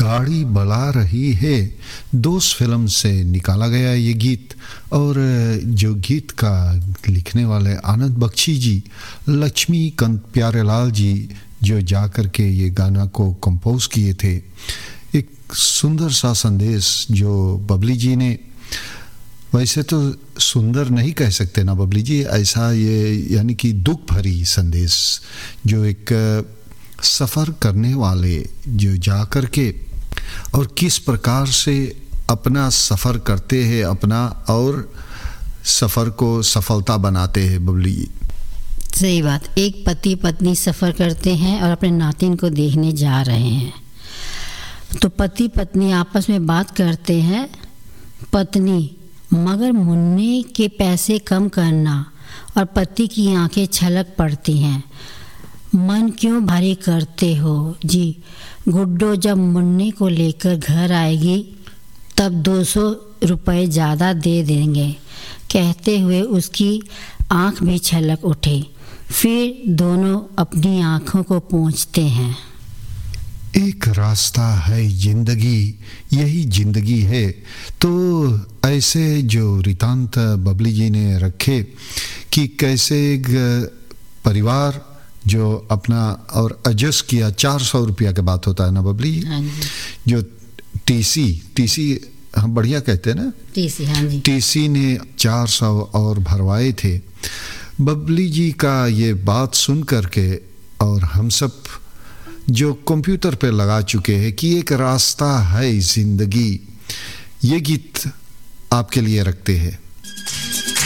गाड़ी बला रही है, दोस्त फिल्म से निकाला गया ये गीत। और जो गीत का लिखने वाले आनंद बख्शी जी, लक्ष्मीकांत प्यारेलाल जी जो जा कर के ये गाना को कंपोज किए थे। एक सुंदर सा संदेश जो बबली जी ने, वैसे तो सुंदर नहीं कह सकते ना बबली जी, ऐसा ये यानी कि दुख भरी संदेश, जो एक सफ़र करने वाले जो जा कर के और किस प्रकार से अपना सफ़र करते हैं अपना, और सफ़र को सफलता बनाते हैं बबली जी। सही बात। एक पति पत्नी सफ़र करते हैं और अपने नातिन को देखने जा रहे हैं, तो पति पत्नी आपस में बात करते हैं। पत्नी, मगर मुन्ने के पैसे कम करना। और पति की आंखें छलक पड़ती हैं, मन क्यों भारी करते हो जी, गुड्डो जब मुन्ने को लेकर घर आएगी तब 200 रुपये ज़्यादा दे देंगे। कहते हुए उसकी आंख भी छलक उठी। फिर दोनों अपनी आंखों को पोंछते हैं। एक रास्ता है जिंदगी, यही जिंदगी है। तो ऐसे जो रितांत बबली जी ने रखे कि कैसे एक परिवार जो अपना और एडजस्ट किया, 400 रुपया की बात होता है ना बबली, जो टीसी हम बढ़िया कहते हैं ना, टीसी, हाँ जी, टीसी ने 400 और भरवाए थे। बबली जी का ये बात सुन करके और हम सब जो कंप्यूटर पे लगा चुके हैं कि एक रास्ता है जिंदगी, ये गीत आपके लिए रखते हैं।